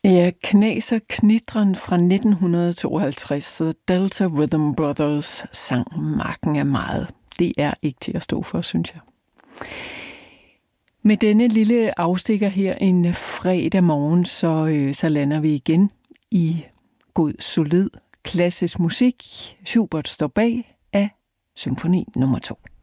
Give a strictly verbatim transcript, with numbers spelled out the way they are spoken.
Ja, knas og knitren fra nitten tooghalvtreds, så Delta Rhythm Brothers sang Marken er meget. Det er ikke til at stå for, synes jeg. Med denne lille afstikker her en fredag morgen, så, øh, så lander vi igen i god, solid, klassisk musik. Schubert står bag af symfoni nummer to.